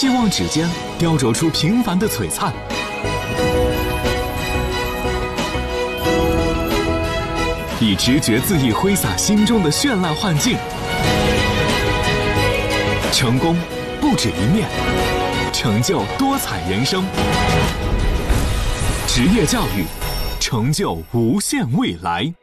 希望指尖雕琢出平凡的璀璨，以直觉恣意挥洒心中的绚烂幻境。成功不止一面，成就多彩人生。职业教育，成就无限未来。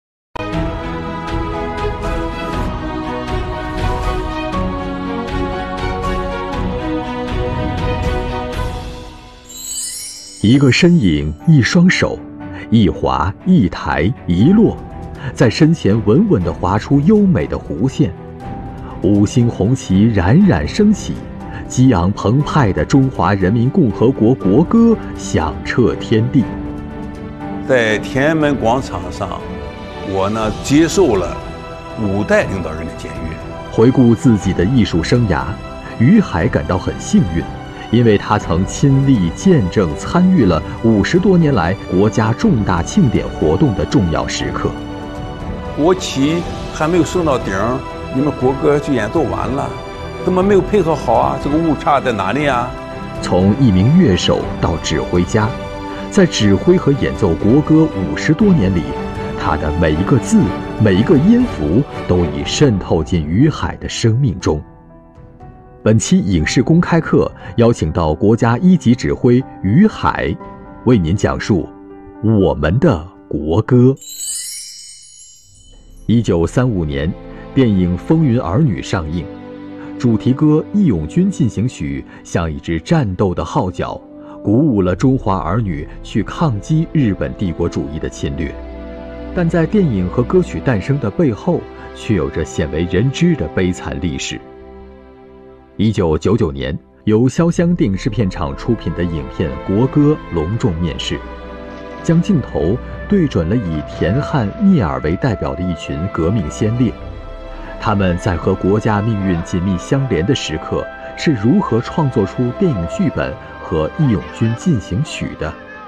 一个身影，一双手，一划一抬一落，在身前稳稳地划出优美的弧线。五星红旗冉冉升起，激昂澎湃的中华人民共和国国歌响彻天地。 在天安门广场上，我呢接受了5代领导人的检阅。 回顾自己的艺术生涯，于海感到很幸运，因为他曾亲历见证参与了50多年来国家重大庆典活动的重要时刻。 国旗还没有升到顶，你们国歌就演奏完了，怎么没有配合好啊？这个误差在哪里啊？ 从一名乐手到指挥家，在指挥和演奏国歌50多年里，他的每一个字、每一个音符都已渗透进于海的生命中。本期影视公开课邀请到国家1级指挥于海，为您讲述我们的国歌。1935年，电影《风云儿女》上映，主题歌《义勇军进行曲》像一支战斗的号角，鼓舞了中华儿女去抗击日本帝国主义的侵略。但在电影和歌曲诞生的背后，却有着鲜为人知的悲惨历史。1999年，由潇湘电影制片厂出品的影片《国歌》隆重面世，将镜头对准了以田汉、聂耳为代表的一群革命先烈。他们在和国家命运紧密相连的时刻，是如何创作出电影剧本和《义勇军进行曲》的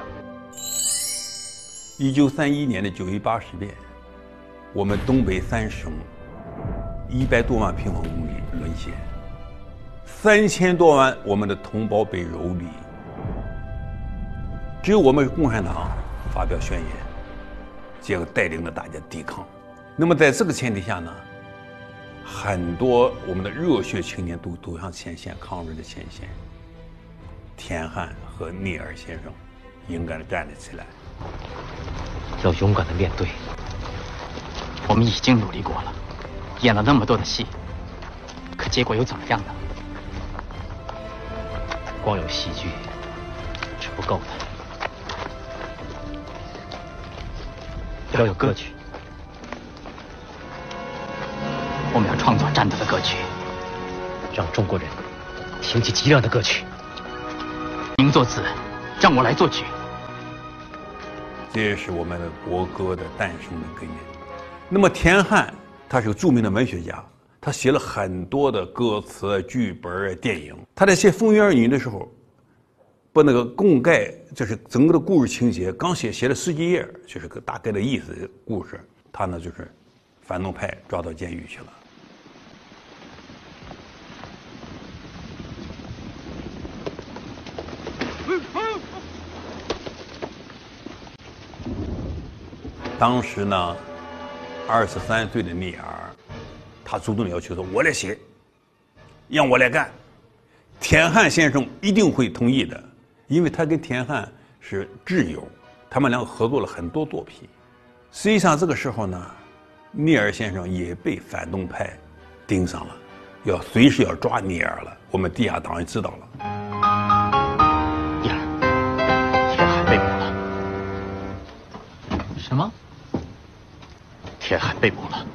？1931年的9月80变，我们东北3省100多万平方公里沦陷，3000多万我们的同胞被蹂躏，只有我们共产党发表宣言，结果带领着大家抵抗。那么在这个前提下呢，很多我们的热血青年都走向前线，抗日的前线。田汉和聂耳先生勇敢地站了起来， 要勇敢地面对。我们已经努力过了，演了那么多的戏，可结果又怎么样呢？光有戏剧是不够的，要有歌曲。我们要创作战斗的歌曲，让中国人听起极亮的歌曲。您作词，让我来作曲。 这也是我们的国歌的诞生的根源。那么田汉他是个著名的文学家，他写了很多的歌词、剧本、电影。他在写《风云儿女》的时候，把那个共概，就是整个的故事情节，刚写了10几页，就是个大概的意思的故事。他呢就是反动派抓到监狱去了。当时呢，23岁的聂耳，他主动要求说：“我来写，让我来干。”田汉先生一定会同意的，因为他跟田汉是挚友，他们两个合作了很多作品。实际上这个时候呢，聂耳先生也被反动派盯上了，随时要抓聂耳了。我们地下党也知道了。 聂耳，田汉被捕了。什么？田汉被捕了。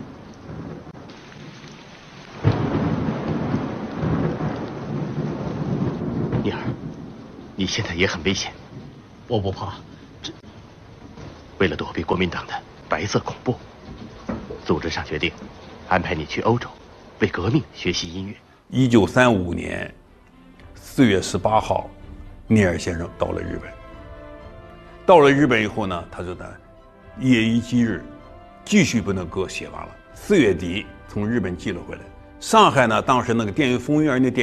聂耳，你现在也很危险。我不怕。为了躲避国民党的白色恐怖，组织上决定安排你去欧洲，为革命学习音乐。 1935年4月18号，聂耳先生到了日本。到了日本以后呢，他就在夜以继日继续把那歌写完了。4月底从日本寄了回来。上海呢，当时那个电影《风云儿》那电